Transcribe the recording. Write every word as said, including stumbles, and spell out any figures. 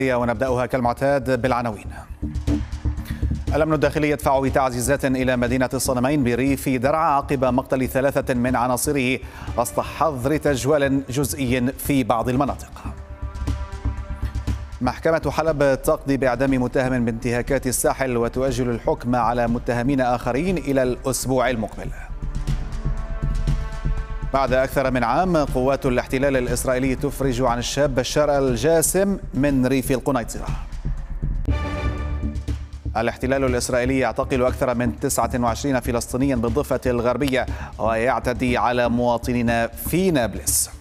ونبدأها كالمعتاد بالعناوين. الأمن الداخلي يدفع بتعزيزات إلى مدينة الصنمين بريف درعا عقب مقتل ثلاثة من عناصره وسط حظر تجوال جزئي في بعض المناطق. محكمة حلب تقضي بإعدام متهم بانتهاكات الساحل وتؤجل الحكم على متهمين آخرين إلى الأسبوع المقبل. بعد أكثر من عام قوات الاحتلال الإسرائيلي تفرج عن الشاب بشار الجاسم من ريف القنيطرة. الاحتلال الإسرائيلي يعتقل أكثر من تسعة وعشرين فلسطينيا بالضفة الغربية ويعتدي على مواطنين في نابلس.